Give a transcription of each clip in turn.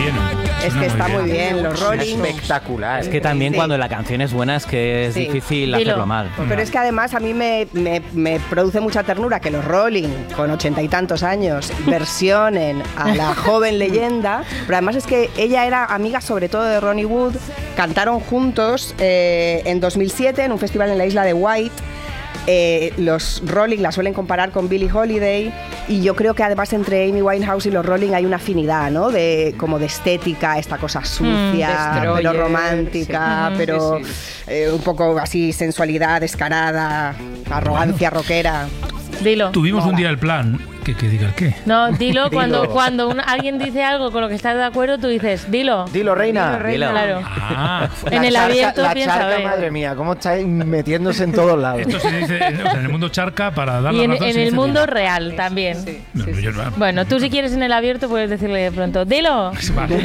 bien. Es que está muy bien, los Rolling. Espectacular. Es que también cuando la canción es buena es que es difícil hacerlo mal. Pero es que además a mí me produce mucha ternura que los Rolling, con 80 y tantos años, versionen a la joven leyenda. Pero además es que ella era amiga sobre todo de Ronnie Wood. Cantaron juntos en 2007 en un festival en la isla de White. Los Rolling la suelen comparar con Billie Holiday y yo creo que además entre Amy Winehouse y los Rolling hay una afinidad, ¿no? Como de estética, esta cosa sucia, pero romántica, pero un poco así sensualidad descarada, arrogancia rockera. Dilo. Tuvimos un día el plan, que diga el qué. No, dilo cuando alguien dice algo con lo que estás de acuerdo, tú dices, dilo. Dilo, reina. Dilo. Claro. Ah, En el abierto la piensa, charca, ver. madre mía, cómo estáis metiéndose en todos lados. esto se dice, o sea, en el mundo charca para dar Y la en razón. se el dice mundo dilo. real también. No, pero yo no- Bueno, tú si quieres en el abierto puedes decirle de pronto, dilo. Vale.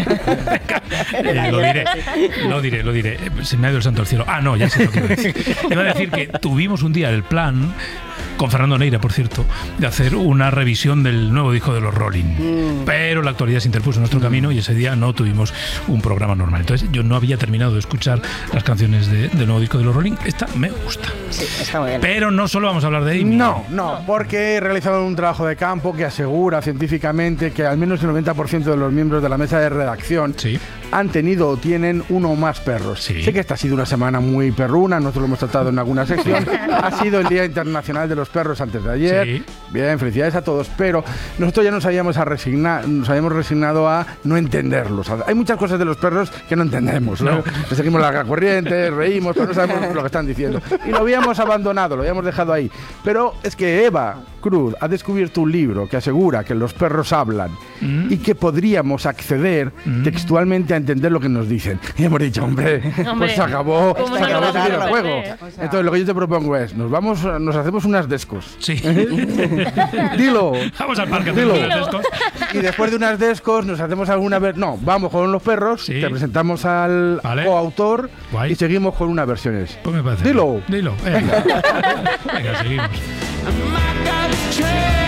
Lo diré. Se me ha ido el santo al cielo. Ah, no, ya sé lo que iba a decir. Iba a decir que tuvimos un día el plan, con Fernando Neira, por cierto, de hacer una revisión del nuevo disco de los Rolling. Pero la actualidad se interpuso en nuestro camino y ese día no tuvimos un programa normal. Entonces yo no había terminado de escuchar las canciones del nuevo disco de los Rolling. Esta me gusta. Sí, está muy bien. Pero no solo vamos a hablar de Amy. No, porque he realizado un trabajo de campo que asegura científicamente que al menos el 90% de los miembros de la mesa de redacción Sí. han tenido o tienen uno o más perros. Sí. Sé que esta ha sido una semana muy perruna, nosotros lo hemos tratado en alguna sección. Ha sido el Día Internacional de los Perros antes de ayer. Sí. Bien, felicidades a todos, pero nosotros ya nos habíamos resignado a no entenderlos. Hay muchas cosas de los perros que no entendemos, ¿no? Le seguimos la corriente, reímos, pero no sabemos lo que están diciendo. Y lo habíamos abandonado, lo habíamos dejado ahí. Pero es que Eva Cruz ha descubierto un libro que asegura que los perros hablan y que podríamos acceder textualmente a entender lo que nos dicen. Y hemos dicho, hombre, pues se acabó ¿cómo ese no lo vamos a videojuego. hacer? Entonces lo que yo te propongo es, nos hacemos unas descos. Sí. Dilo. Vamos al parque a Dilo. hacer unos descos. Y después de unas descos nos hacemos alguna vez. No, vamos con los perros, Sí. te presentamos al Vale. coautor Guay. y seguimos con unas versiones. Pues me parece. Dilo. Venga, seguimos. My God's train.